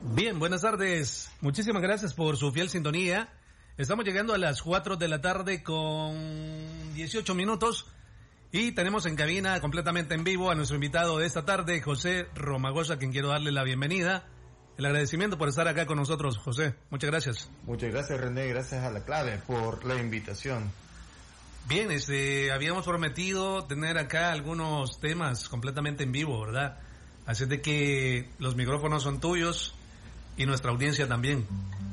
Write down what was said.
Bien, buenas tardes. Muchísimas gracias por su fiel sintonía. Estamos llegando a las 4 de la tarde con 18 minutos y tenemos en cabina completamente en vivo a nuestro invitado de esta tarde, José Romagosa, a quien quiero darle la bienvenida. El agradecimiento por estar acá con nosotros, José. Muchas gracias. Muchas gracias, René. Gracias a La Clave por la invitación. Bien, habíamos prometido tener acá algunos temas completamente en vivo, ¿verdad? Así de que los micrófonos son tuyos y nuestra audiencia también.